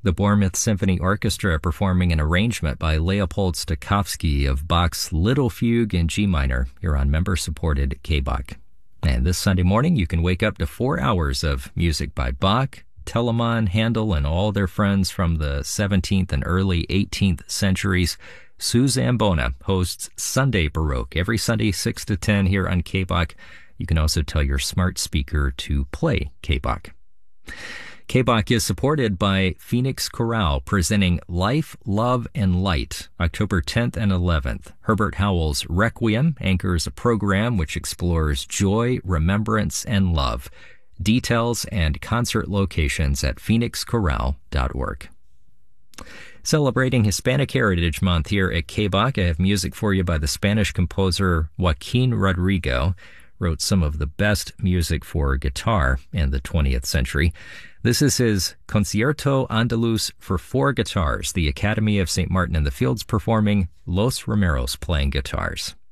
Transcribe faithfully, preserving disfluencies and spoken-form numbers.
The Bournemouth Symphony Orchestra performing an arrangement by Leopold Stokowski of Bach's Little Fugue in G minor here on member-supported K B O C. And this Sunday morning, you can wake up to four hours of music by Bach, Telemann, Handel, and all their friends from the seventeenth and early eighteenth centuries. Sue Zambona hosts Sunday Baroque every Sunday, six to ten here on K B O C. You can also tell your smart speaker to play K B O C. K B O C is supported by Phoenix Chorale, presenting Life, Love, and Light, October tenth and eleventh. Herbert Howell's Requiem anchors a program which explores joy, remembrance, and love. Details and concert locations at phoenix chorale dot org. Celebrating Hispanic Heritage Month here at K B O C, I have music for you by the Spanish composer Joaquin Rodrigo. Wrote some of the best music for guitar in the twentieth century. This is his Concierto Andaluz for four guitars, the Academy of Saint Martin in the Fields performing, Los Romeros playing guitars.